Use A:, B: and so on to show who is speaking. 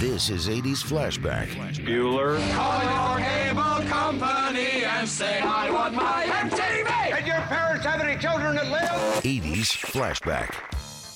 A: This is 80s Flashback.
B: Bueller.
C: Call your cable company and say I want my MTV!
D: Did your parents have any children that live?
A: 80s Flashback.